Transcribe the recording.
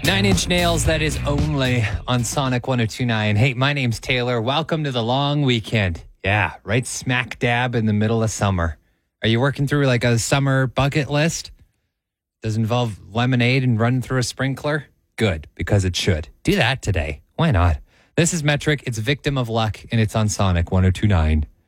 Nine Inch Nails, that is only on Sonic 102.9. Hey, my name's Taylor. Welcome to the long weekend. Yeah, right smack dab in the middle of summer. Are you working through like a summer bucket list? Does it involve lemonade and run through a sprinkler? Good, because it should. Do that today. Why not? This is Metric. It's Victim of Luck, and it's on Sonic 102.9.